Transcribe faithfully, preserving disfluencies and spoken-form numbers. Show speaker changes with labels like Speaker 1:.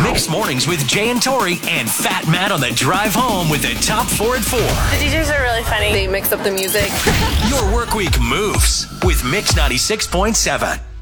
Speaker 1: Mixed Mornings with Jay and Tori and Fat Matt on the drive home with the top four at four.
Speaker 2: The D Js are really funny.
Speaker 3: They mix up the music.
Speaker 1: Your work week moves with Mix ninety-six point seven.